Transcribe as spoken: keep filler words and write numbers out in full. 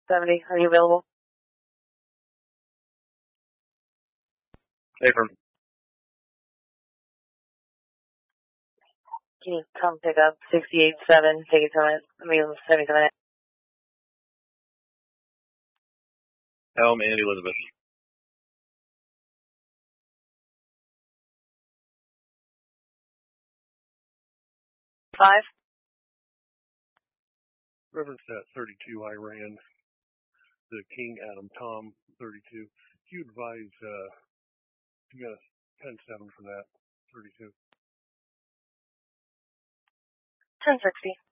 seventy, are you available? Affirm. Can you come pick up sixty-eight seven, take it to minute, I mean, seventy minutes. Helm and Elizabeth. Five. Reference at thirty-two, I ran the King Adam Tom thirty-two. Can you advise, uh, you got a ten seven for that, thirty-two? ten sixty.